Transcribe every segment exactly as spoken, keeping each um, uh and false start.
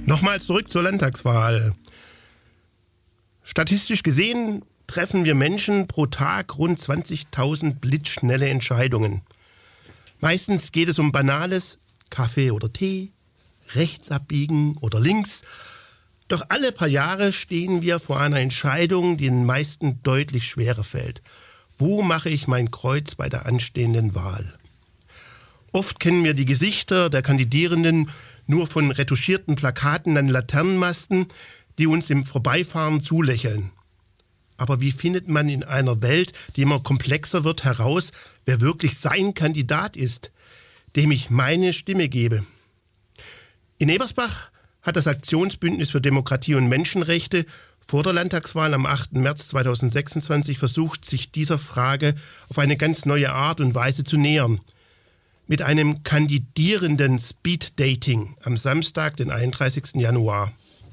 Nochmals zurück zur Landtagswahl. Statistisch gesehen treffen wir Menschen pro Tag rund zwanzigtausend blitzschnelle Entscheidungen. Meistens geht es um Banales, Kaffee oder Tee, rechts abbiegen oder links. Doch alle paar Jahre stehen wir vor einer Entscheidung, die den meisten deutlich schwerer fällt. Wo mache ich mein Kreuz bei der anstehenden Wahl? Oft kennen wir die Gesichter der Kandidierenden nur von retuschierten Plakaten an Laternenmasten, die uns im Vorbeifahren zulächeln. Aber wie findet man in einer Welt, die immer komplexer wird, heraus, wer wirklich sein Kandidat ist, dem ich meine Stimme gebe? In Ebersbach hat das Aktionsbündnis für Demokratie und Menschenrechte vor der Landtagswahl am achten März zweitausendsechsundzwanzig versucht, sich dieser Frage auf eine ganz neue Art und Weise zu nähern. Mit einem kandidierenden Speed-Dating am Samstag, den einunddreißigsten Januar.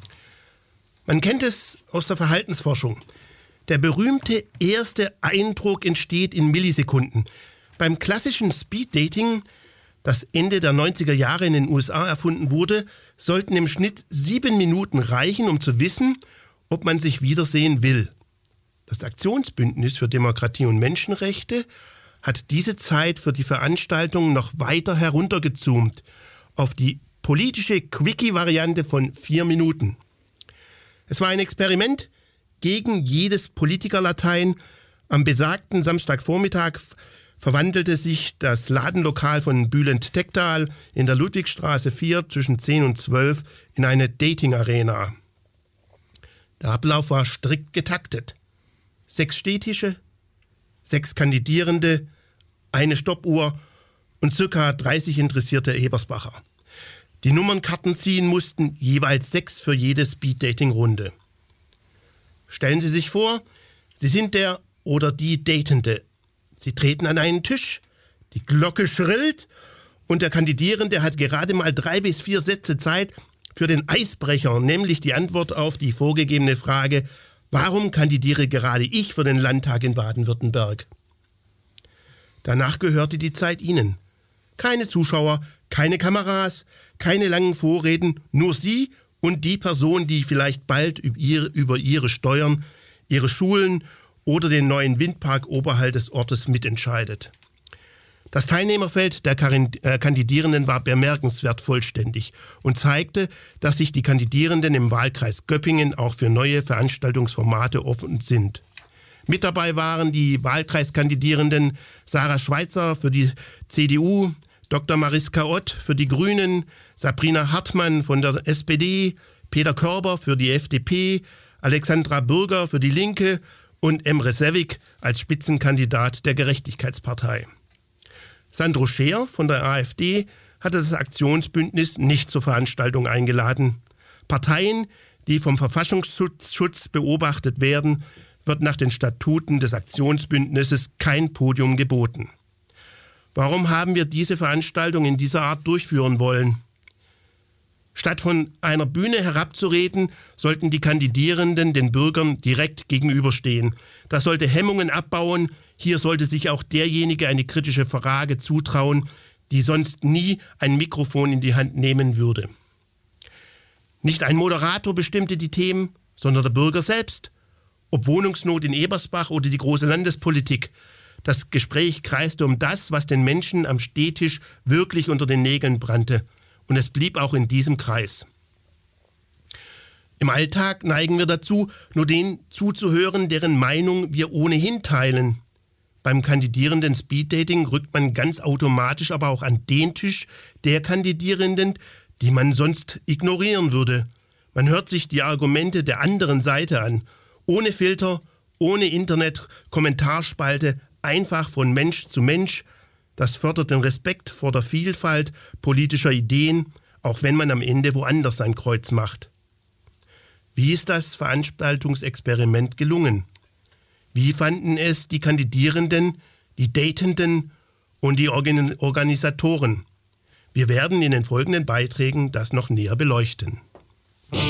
Man kennt es aus der Verhaltensforschung. Der berühmte erste Eindruck entsteht in Millisekunden. Beim klassischen Speed-Dating, das Ende der neunziger Jahre in den U S A erfunden wurde, sollten im Schnitt sieben Minuten reichen, um zu wissen, ob man sich wiedersehen will. Das Aktionsbündnis für Demokratie und Menschenrechte hat diese Zeit für die Veranstaltung noch weiter heruntergezoomt auf die politische Quickie-Variante von vier Minuten. Es war ein Experiment gegen jedes Politikerlatein. Am besagten Samstagvormittag verwandelte sich das Ladenlokal von Bülent Tekdal in der Ludwigstraße vier zwischen zehn und zwölf in eine Dating-Arena. Der Ablauf war strikt getaktet. Sechs Stehtische, sechs Kandidierende, eine Stoppuhr und circa dreißig interessierte Ebersbacher. Die Nummernkarten ziehen mussten, jeweils sechs für jede Speed-Dating-Runde. Stellen Sie sich vor, Sie sind der oder die Datende. Sie treten an einen Tisch, die Glocke schrillt und der Kandidierende hat gerade mal drei bis vier Sätze Zeit für den Eisbrecher, nämlich die Antwort auf die vorgegebene Frage: Warum kandidiere gerade ich für den Landtag in Baden-Württemberg? Danach gehörte die Zeit Ihnen. Keine Zuschauer, keine Kameras, keine langen Vorreden, nur Sie und die Person, die vielleicht bald über Ihre Steuern, Ihre Schulen oder den neuen Windpark oberhalb des Ortes mitentscheidet. Das Teilnehmerfeld der Kandidierenden war bemerkenswert vollständig und zeigte, dass sich die Kandidierenden im Wahlkreis Göppingen auch für neue Veranstaltungsformate offen sind. Mit dabei waren die Wahlkreiskandidierenden Sarah Schweitzer für die C D U, Doktor Mariska Ott für die Grünen, Sabrina Hartmann von der S P D, Peter Körber für die F D P, Alexandra Bürger für die Linke und Emre Sevik als Spitzenkandidat der Gerechtigkeitspartei. Sandro Scheer von der AfD hatte das Aktionsbündnis nicht zur Veranstaltung eingeladen. Parteien, die vom Verfassungsschutz beobachtet werden, wird nach den Statuten des Aktionsbündnisses kein Podium geboten. Warum haben wir diese Veranstaltung in dieser Art durchführen wollen? Statt von einer Bühne herabzureden, sollten die Kandidierenden den Bürgern direkt gegenüberstehen. Das sollte Hemmungen abbauen. Hier sollte sich auch derjenige eine kritische Frage zutrauen, die sonst nie ein Mikrofon in die Hand nehmen würde. Nicht ein Moderator bestimmte die Themen, sondern der Bürger selbst. Ob Wohnungsnot in Ebersbach oder die große Landespolitik. Das Gespräch kreiste um das, was den Menschen am Stehtisch wirklich unter den Nägeln brannte. Und es blieb auch in diesem Kreis. Im Alltag neigen wir dazu, nur denen zuzuhören, deren Meinung wir ohnehin teilen. Beim kandidierenden Speeddating rückt man ganz automatisch aber auch an den Tisch der Kandidierenden, die man sonst ignorieren würde. Man hört sich die Argumente der anderen Seite an. Ohne Filter, ohne Internet-Kommentarspalte, einfach von Mensch zu Mensch. Das fördert den Respekt vor der Vielfalt politischer Ideen, auch wenn man am Ende woanders sein Kreuz macht. Wie ist das Veranstaltungsexperiment gelungen? Wie fanden es die Kandidierenden, die Datenden und die Organ- Organisatoren? Wir werden in den folgenden Beiträgen das noch näher beleuchten.